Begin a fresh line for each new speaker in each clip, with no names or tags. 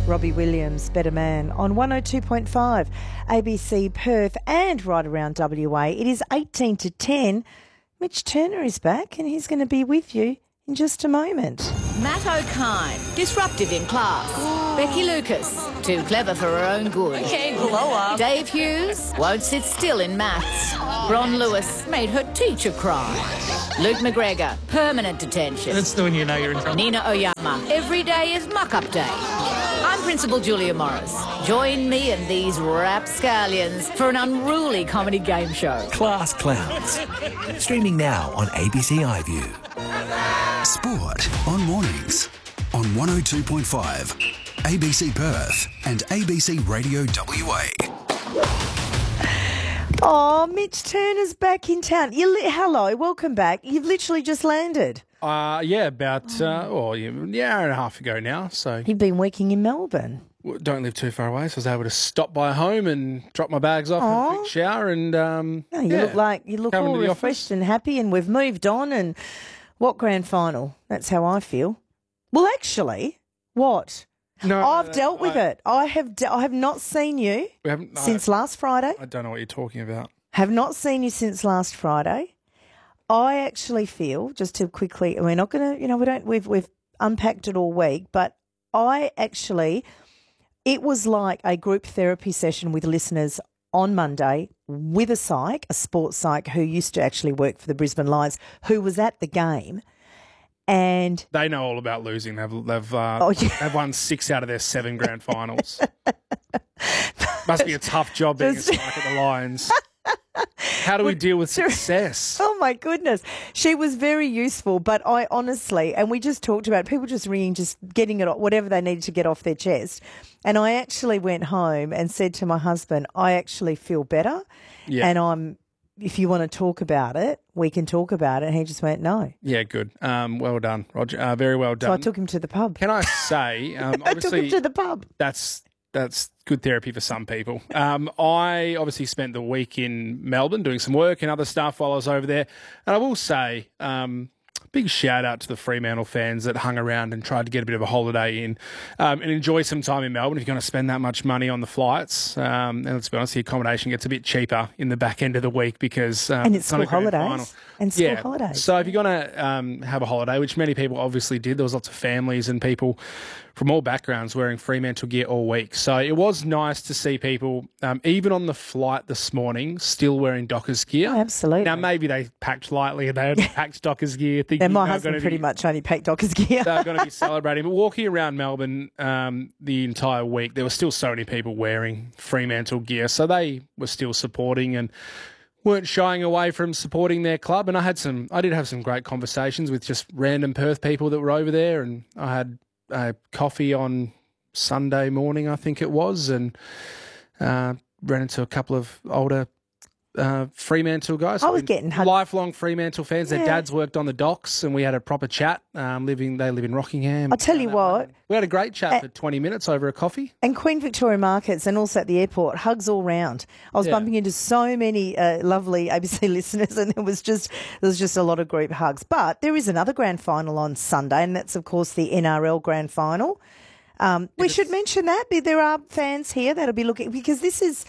Robbie Williams, Better Man, on 102.5 ABC Perth and right around WA. It is 18 to 10. Mitch Turner is back and he's going to be with you in just a moment.
Matt O'Kine, disruptive in class. Becky Lucas, too clever for her own good.
Okay, blow up.
Dave Hughes, won't sit still in maths. Ron Lewis made her teacher cry. Luke McGregor, permanent detention.
That's when you know you're in trouble.
Nina Oyama, every day is muck-up day. I'm Principal Julia Morris. Join me and these rapscallions for an unruly comedy game show.
Class Clowns. Streaming now on ABC iView. Sport on mornings on 102.5 ABC Perth and ABC Radio WA.
Oh, Mitch Turner's back in town. Hello, welcome back. You've literally just landed.
Yeah, about an hour and a half ago now. So
You've been working in Melbourne.
don't live too far away, so I was able to stop by home and drop my bags off, and a quick shower, and
You look all refreshed and happy, and we've moved on. And what grand final? That's how I feel. Well, actually, what?
No,
I've dealt with it. I have not seen you since last Friday.
I don't know what you're talking about.
Have not seen you since last Friday. I actually feel, just to quickly, we're not going to, we've unpacked it all week, but it was like a group therapy session with listeners on Monday with a sports psych who used to actually work for the Brisbane Lions, who was at the game. And
they know all about losing. They've won 6 out of their 7 grand finals. Must be a tough job being a psych at the Lions. How do we deal with success?
Oh, my goodness. She was very useful, but I honestly, and we just talked about people just ringing, just getting it, whatever they needed to get off their chest. And I actually went home and said to my husband, I actually feel better. Yeah. And if you want to talk about it, we can talk about it. And he just went, no.
Yeah, good. Well done, Roger. Very well done.
So I took him to the pub.
Can I say,
I took him to the pub.
That's good therapy for some people. I obviously spent the week in Melbourne doing some work and other stuff while I was over there. And I will say, big shout out to the Fremantle fans that hung around and tried to get a bit of a holiday in and enjoy some time in Melbourne if you're going to spend that much money on the flights. And let's be honest, the accommodation gets a bit cheaper in the back end of the week because
and it's school holidays.
Final.
And school holidays.
So if you're going to have a holiday, which many people obviously did, there was lots of families and people from all backgrounds wearing Fremantle gear all week. So it was nice to see people, even on the flight this morning, still wearing Dockers gear.
Oh, absolutely.
Now, maybe they packed lightly and they only packed Dockers gear.
And my husband pretty much only packed Dockers gear.
They're going to be celebrating. But walking around Melbourne the entire week, there were still so many people wearing Fremantle gear. So they were still supporting and weren't shying away from supporting their club. And I did have some great conversations with just random Perth people that were over there. And I had coffee on Sunday morning, I think it was, and ran into a couple of older Fremantle guys.
I was getting hugged.
Lifelong Fremantle fans. Their dads worked on the docks, and we had a proper chat. They live in Rockingham.
I'll tell you what.
We had a great chat for 20 minutes over a coffee. And
Queen Victoria Markets and also at the airport, hugs all round. I was bumping into so many lovely ABC listeners, and there was just a lot of group hugs. But there is another grand final on Sunday, and that's, of course, the NRL grand final. We should mention that. There are fans here that'll be looking, because this is...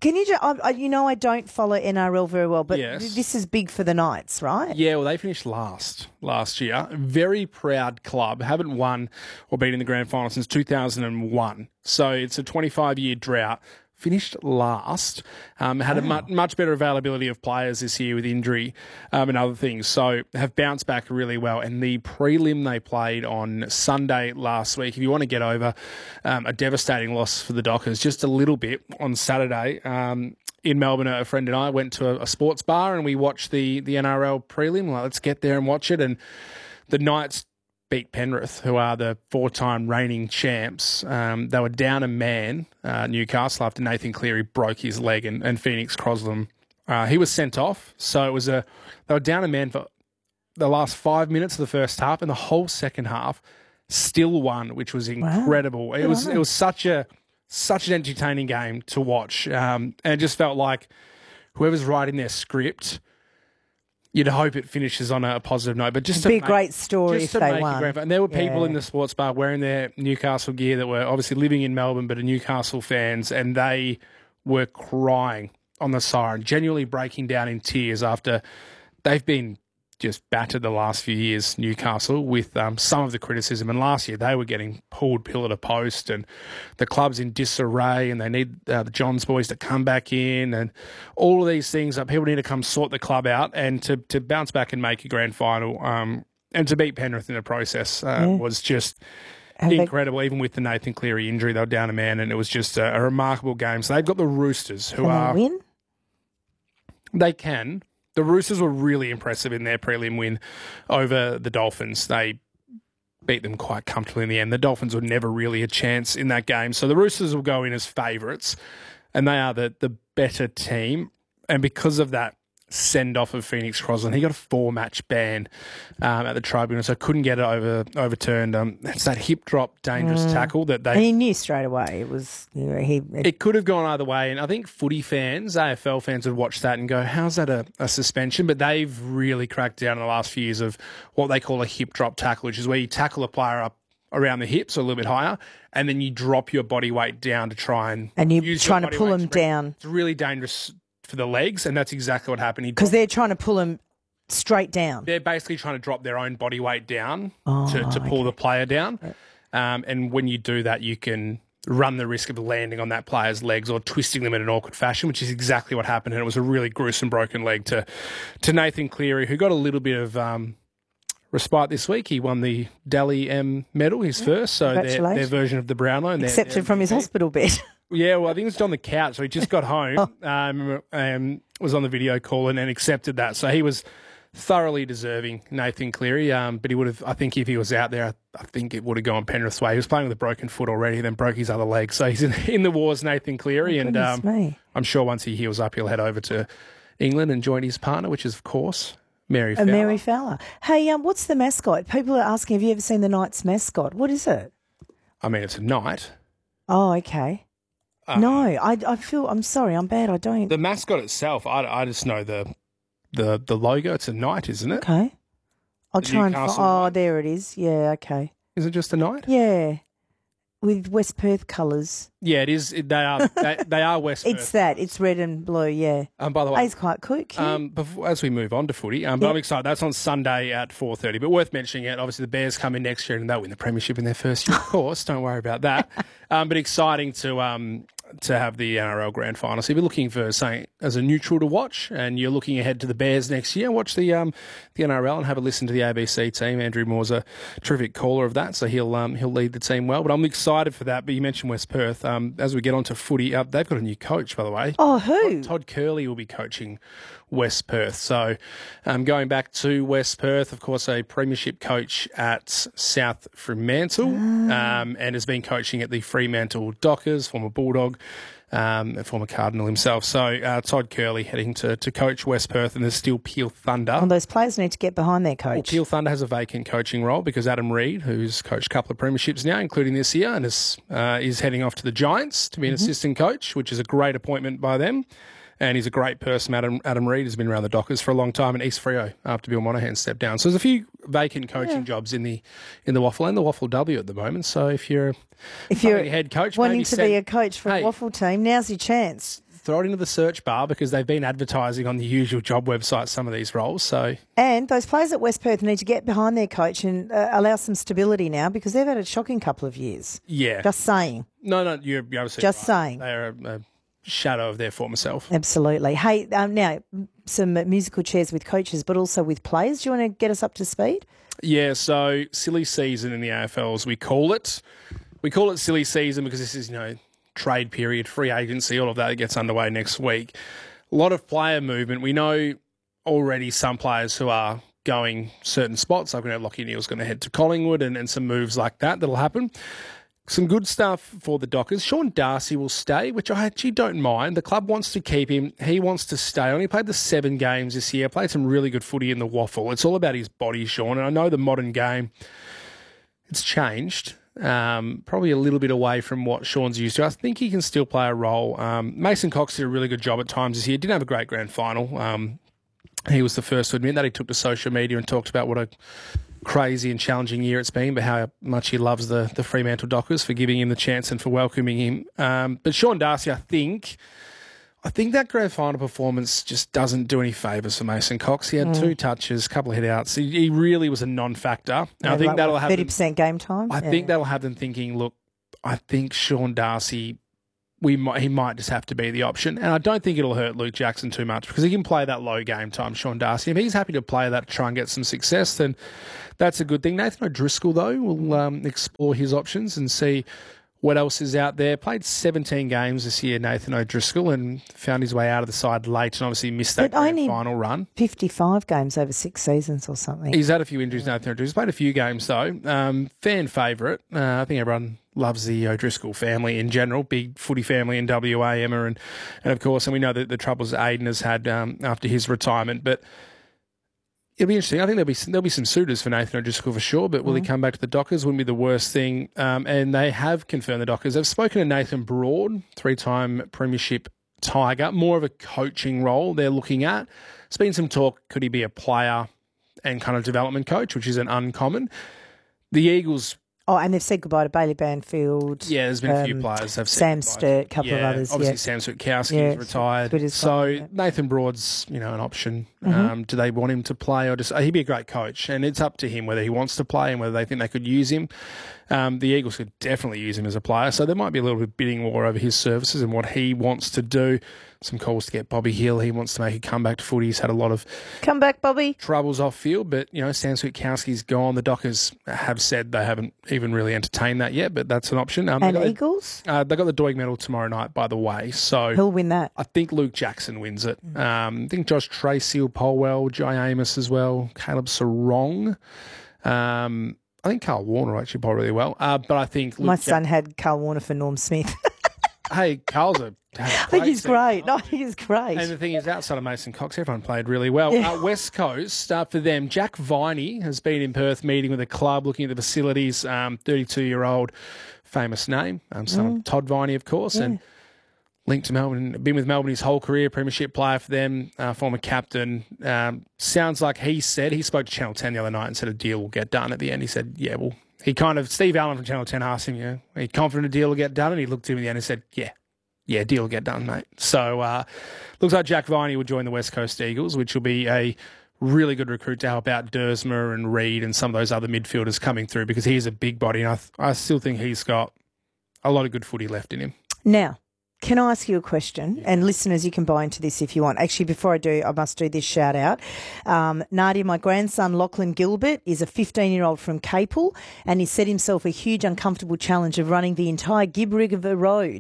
I don't follow NRL very well, but This is big for the Knights, right?
Yeah, well, they finished last year. Very proud club. Haven't won or been in the grand final since 2001. So it's a 25-year drought. Finished last, had a much better availability of players this year with injury and other things. So have bounced back really well. And the prelim they played on Sunday last week, if you want to get over a devastating loss for the Dockers, just a little bit on Saturday in Melbourne, a friend and I went to a sports bar and we watched the NRL prelim. Like, let's get there and watch it. And the Knights beat Penrith, who are the 4-time reigning champs. They were down a man, Newcastle, after Nathan Cleary broke his leg and Phoenix Crosland. He was sent off. So they were down a man for the last 5 minutes of the first half, and the whole second half still won, which was incredible. Wow. It was such an entertaining game to watch. And it just felt like whoever's writing their script you'd hope it finishes on a positive note. But just
It'd be a great story if they won.
And there were people in the sports bar wearing their Newcastle gear that were obviously living in Melbourne but are Newcastle fans, and they were crying on the siren, genuinely breaking down in tears after they've been just battered the last few years, Newcastle, with some of the criticism. And last year they were getting pulled pillar to post, and the club's in disarray, and they need the Johns boys to come back in, and all of these things. People need to come sort the club out, and to bounce back and make a grand final, and to beat Penrith in the process was just incredible. Even with the Nathan Cleary injury, they were down a man, and it was just a remarkable game. So they've got the Roosters, who
Can they win?
They can. The Roosters were really impressive in their prelim win over the Dolphins. They beat them quite comfortably in the end. The Dolphins were never really a chance in that game. So the Roosters will go in as favourites, and they are the better team. And because of that send-off of Phoenix Crosland, he got a 4-match ban at the tribunal, so couldn't get it overturned. It's that hip drop, dangerous tackle that they...
And he knew straight away it was...
It could have gone either way, and I think footy fans, AFL fans would watch that and go, how's that a suspension? But they've really cracked down in the last few years of what they call a hip drop tackle, which is where you tackle a player up around the hips or a little bit higher, and then you drop your body weight down to try and...
And you're trying to pull them down.
It's really dangerous for the legs, and that's exactly what happened.
Because they're trying to pull him straight down.
They're basically trying to drop their own body weight down to pull the player down. And when you do that, you can run the risk of landing on that player's legs or twisting them in an awkward fashion, which is exactly what happened. And it was a really gruesome broken leg to Nathan Cleary, who got a little bit of respite this week. He won the Dally M medal, his first, so their version of the Brownlow. And
accepted from his hospital bed.
Yeah, well, I think it was on the couch. So he just got home, was on the video call and accepted that. So he was thoroughly deserving, Nathan Cleary. But he would have, I think if he was out there, I think it would have gone Penrith's way. He was playing with a broken foot already, then broke his other leg. So he's in the wars, Nathan Cleary. And I'm sure once he heals up, he'll head over to England and join his partner, which is, of course, Mary Fowler.
Mary Fowler. Hey, what's the mascot? People are asking, have you ever seen the Knights mascot? What is it?
I mean, it's a knight.
Oh, okay. No, I feel, I'm sorry, I'm bad, I don't.
The mascot itself, I just know the logo. It's a knight, isn't it?
Okay. I'll try and find, oh, there it is. Yeah, okay.
Is it just a knight?
Yeah. With West Perth colours.
Yeah, it is. They are West Perth.
It's that. It's red and blue, yeah.
By the way,
it's quite quick.
As we move on to footy, but I'm excited. That's on Sunday at 4:30. But worth mentioning it. Obviously, the Bears come in next year and they'll win the premiership in their first year, of course. Don't worry about that. But exciting to have the NRL Grand Final. So if you're looking for something as a neutral to watch and you're looking ahead to the Bears next year, watch the NRL and have a listen to the ABC team. Andrew Moore's a terrific caller of that, so he'll lead the team well. But I'm excited for that. But you mentioned West Perth. As we get on to footy, they've got a new coach, by the way.
Oh, who?
Todd Curley will be coaching West Perth. So going back to West Perth, of course, a premiership coach at South Fremantle and has been coaching at the Fremantle Dockers, former Bulldog, a former Cardinal himself. So Todd Curley heading to coach West Perth, and there's still Peel Thunder.
Those players need to get behind their coach.
Well, Peel Thunder has a vacant coaching role because Adam Reid, who's coached a couple of premierships now, including this year, and is heading off to the Giants to be an assistant coach, which is a great appointment by them. And he's a great person. Adam Reid has been around the Dockers for a long time, and East Freo after Bill Monahan stepped down. So there's a few vacant coaching jobs in the Waffle and the Waffle W at the moment. So if you're a head coach,
wanting to be a coach for a Waffle team, now's your chance.
Throw it into the search bar because they've been advertising on the usual job websites some of these roles.
And those players at West Perth need to get behind their coach and allow some stability now because they've had a shocking couple of years.
Yeah,
just saying.
No, you're obviously
just
right.
saying.
They're a shadow of their former self.
Absolutely. Hey, now some musical chairs with coaches, but also with players. Do you want to get us up to speed?
Yeah. So silly season in the AFL, as we call it. We call it silly season because this is trade period, free agency, all of that gets underway next week. A lot of player movement. We know already some players who are going certain spots. Like we know Lachie Neale's going to head to Collingwood and some moves like that'll happen. Some good stuff for the Dockers. Sean Darcy will stay, which I actually don't mind. The club wants to keep him. He wants to stay. Only played the 7 games this year. Played some really good footy in the Waffle. It's all about his body, Sean. And I know the modern game, it's changed. Probably a little bit away from what Sean's used to. I think he can still play a role. Mason Cox did a really good job at times this year. Didn't have a great grand final. He was the first to admit that. He took to social media and talked about what a crazy and challenging year it's been, but how much he loves the Fremantle Dockers for giving him the chance and for welcoming him. But Sean Darcy, I think that grand final performance just doesn't do any favours for Mason Cox. He had 2 touches, a couple of hit-outs. He really was a non-factor. And I think that'll have
30% game time.
I think that'll have them thinking, look, I think Sean Darcy, he might just have to be the option. And I don't think it'll hurt Luke Jackson too much because he can play that low game time, Sean Darcy. If he's happy to play that to try and get some success, then that's a good thing. Nathan O'Driscoll, though, will explore his options and see what else is out there. Played 17 games this year, Nathan O'Driscoll, and found his way out of the side late and obviously missed that grand final run.
55 games over 6 seasons or something.
He's had a few injuries, Nathan O'Driscoll. He's played a few games, though. Fan favourite. I think everyone loves the O'Driscoll family in general. Big footy family in WA, Emma, and of course, and we know that the troubles Aiden has had after his retirement, but it'll be interesting. I think there'll be some suitors for Nathan O'Driscoll for sure, but will he come back to the Dockers? Wouldn't be the worst thing. And they have confirmed the Dockers. They've spoken to Nathan Broad, 3-time Premiership Tiger, more of a coaching role they're looking at. There's been some talk, could he be a player and kind of development coach, which isn't uncommon. The Eagles...
Oh, and they've said goodbye to Bailey Banfield.
Yeah, there's been a few players have said
Sam
goodbye.
Sturt, a couple of others.
Obviously, Sam Switkowski is retired. So Nathan Broad's, an option. Do they want him to play or just? He'd be a great coach, and it's up to him whether he wants to play and whether they think they could use him. The Eagles could definitely use him as a player, so there might be a little bit of bidding war over his services and what he wants to do. Some calls to get Bobby Hill. He wants to make a comeback to footy. He's had a lot of
come back, Bobby
troubles off field, but Sam Switkowski's gone. The Dockers have said they haven't even really entertained that yet, but that's an option.
And Eagles?
They got the Doig medal tomorrow night, by the way. So
he'll win that.
I think Luke Jackson wins it. I think Josh Tracy will poll well, Jai Amos as well, Caleb Sarong. I think Carl Warner actually poll really well. But I think
my son had Carl Warner for Norm Smith.
Hey, Carl's
I think he's great. No, I think he's great.
And the thing is, outside of Mason Cox, everyone played really well.
Yeah.
West Coast, for them, Jack Viney has been in Perth meeting with the club, looking at the facilities. 32-year-old, famous name, son of Todd Viney, of course, and linked to Melbourne. Been with Melbourne his whole career, premiership player for them, former captain. Sounds like he spoke to Channel 10 the other night and said a deal will get done at the end. He said, yeah, well, Steve Allen from Channel 10 asked him, are you confident a deal will get done? And he looked at him at the end and said, yeah, deal will get done, mate. So looks like Jack Viney will join the West Coast Eagles, which will be a really good recruit to help out Dersma and Reed and some of those other midfielders coming through because he's a big body and I still think he's got a lot of good footy left in him.
Now, can I ask you a question? And listeners, you can buy into this if you want. Actually, before I do, I must do this shout out. Nadia, my grandson, Lachlan Gilbert, is a 15-year-old from Capel, and he set himself a huge, uncomfortable challenge of running the entire Gibb River Road,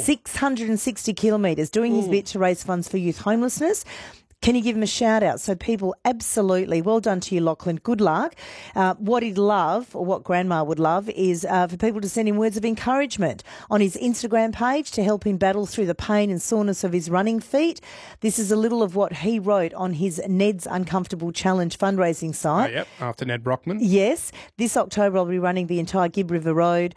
660 kilometres, doing his bit to raise funds for youth homelessness. Can you give him a shout out? So people, absolutely, well done to you, Lachlan. Good luck. What he'd love, or what Grandma would love, is for people to send him words of encouragement on his Instagram page to help him battle through the pain and soreness of his running feet. This is a little of what he wrote on his Ned's Uncomfortable Challenge fundraising site.
Oh, yep, after Ned Brockman.
Yes. This October I'll be running the entire Gibb River Road,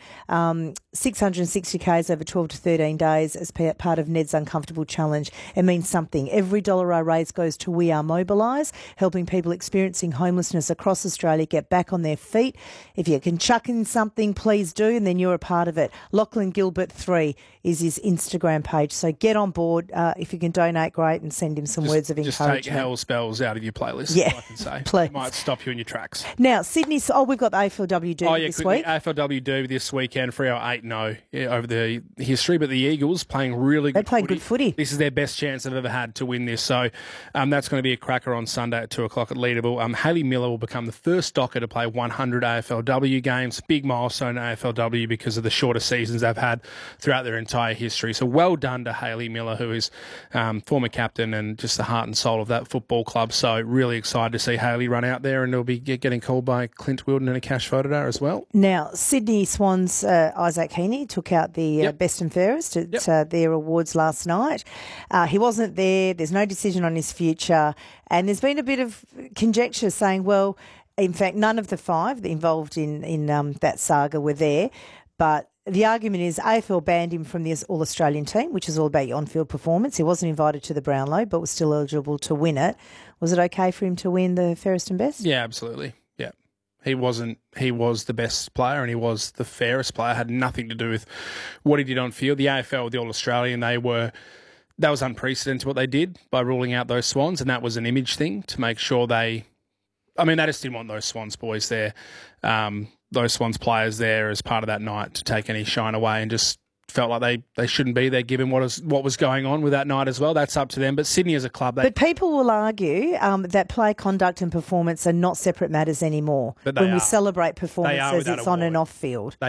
660 Ks over 12 to 13 days as part of Ned's Uncomfortable Challenge. It means something. Every dollar I raise goes to We Are Mobilise, helping people experiencing homelessness across Australia get back on their feet. If you can chuck in something, please do, and then you're a part of it. Lachlan Gilbert 3 is his Instagram page, so get on board. If you can donate, great, and send him some words of encouragement.
Just take hell spells out of your playlist,
yeah,
I can say.
Please.
It might stop you in your tracks.
Now, Sydney, we've got the AFLW Derby this week.
AFLW Derby this weekend for our 8-0 over the history, but the Eagles playing really good footy.
They played good footy.
This is their best chance they've ever had to win this, so that's going to be a cracker on Sunday at 2 o'clock at Leederville. Hayley Miller will become the first Docker to play 100 AFLW games. Big milestone in AFLW because of the shorter seasons they've had throughout their entire history. So well done to Hayley Miller, who is former captain and just the heart and soul of that football club. So really excited to see Hayley run out there, and he'll be getting called by Clint Wilden and Akash Fodadar as well.
Now, Sydney Swans, Isaac Heaney took out the best and fairest at their awards last night. He wasn't there. There's no decision on his future. And there's been a bit of conjecture saying, well, in fact, none of the 5 involved in that saga were there. But the argument is AFL banned him from the All-Australian team, which is all about your on-field performance. He wasn't invited to the Brownlow, but was still eligible to win it. Was it okay for him to win the fairest and best?
Yeah, absolutely. Yeah. He was the best player and he was the fairest player. It had nothing to do with what he did on field. The AFL, the All-Australian, that was unprecedented what they did by ruling out those Swans, and that was an image thing to make sure they just didn't want those Swans boys there, those Swans players there as part of that night to take any shine away, and just felt like they shouldn't be there given what was going on with that night as well. That's up to them. But Sydney as a club...
But people will argue that player conduct and performance are not separate matters anymore.
But
when we celebrate performances, it's on and off field.